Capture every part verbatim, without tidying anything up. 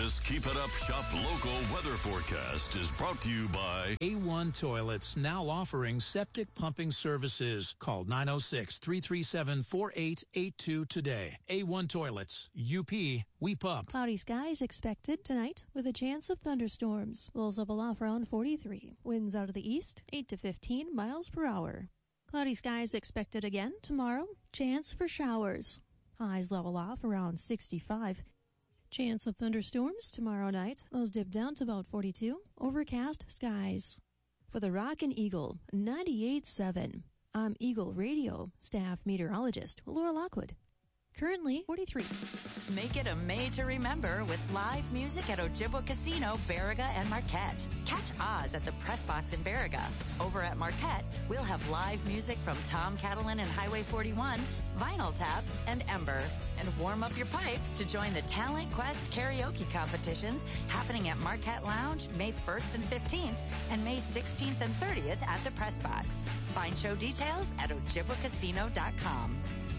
This Keep It Up Shop local weather forecast is brought to you by A one Toilets, now offering septic pumping services. Call nine oh six, three three seven, four eight eight two today. A one Toilets. U P, we pup. Cloudy skies expected tonight with a chance of thunderstorms. Lows level off around forty-three. Winds out of the east, eight to fifteen miles per hour. Cloudy skies expected again tomorrow. Chance for showers. Highs level off around sixty-five. Chance of thunderstorms tomorrow night. Those dip down to about forty-two. Overcast skies. For the Rockin' Eagle, ninety-eight point seven. I'm Eagle Radio staff meteorologist Laura Lockwood. Currently forty-three. Make it a May to remember with live music at Ojibwa Casino, Baraga, and Marquette. Catch Oz at the Press Box in Baraga. Over at Marquette, we'll have live music from Tom Catalan and Highway forty-one, Vinyl Tap, and Ember. And warm up your pipes to join the Talent Quest karaoke competitions happening at Marquette Lounge May first and fifteenth and May sixteenth and thirtieth at the Press Box. Find show details at ojibwa casino dot com.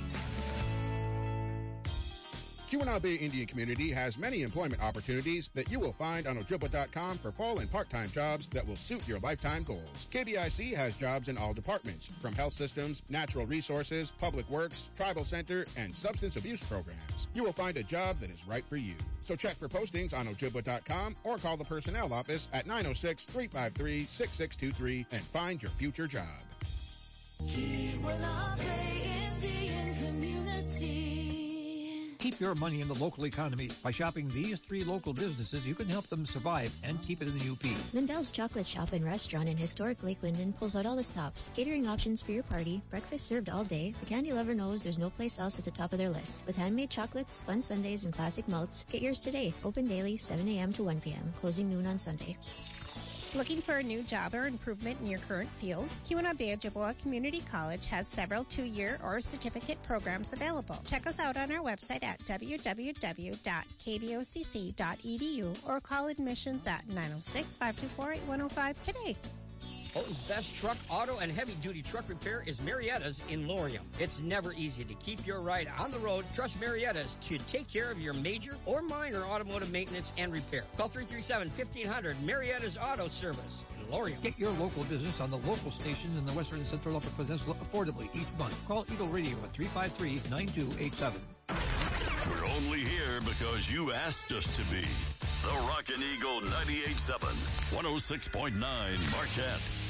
Keweenaw Bay Indian Community has many employment opportunities that you will find on ojibwa dot com for full and part-time jobs that will suit your lifetime goals. K B I C has jobs in all departments, from health systems, natural resources, public works, tribal center, and substance abuse programs. You will find a job that is right for you. So check for postings on ojibwa dot com or call the personnel office at nine oh six, three five three, six six two three and find your future job. Keweenaw Bay Indian Community. Keep your money in the local economy. By shopping these three local businesses, you can help them survive and keep it in the U P. Lindell's Chocolate Shop and Restaurant in historic Lake Linden pulls out all the stops. Catering options for your party, breakfast served all day. The candy lover knows there's no place else at the top of their list. With handmade chocolates, fun sundaes, and classic melts, get yours today. Open daily, seven a.m. to one p.m., closing noon on Sunday. Looking for a new job or improvement in your current field? Keweenaw Bay Ojibwa Community College has several two-year or certificate programs available. Check us out on our website at w w w dot k b o c c dot e d u or call admissions at nine oh six, five two four, eight one oh five today. Fulton's best truck, auto, and heavy-duty truck repair is Marietta's in Lorium. It's never easy to keep your ride on the road. Trust Marietta's to take care of your major or minor automotive maintenance and repair. Call three three seven, fifteen hundred, Marietta's Auto Service in Lorium. Get your local business on the local stations in the Western and Central Upper Peninsula affordably each month. Call Eagle Radio at three five three, nine two eight seven. We're only here because you asked us to be. The Rockin' Eagle ninety-eight point seven, one oh six point nine Marquette.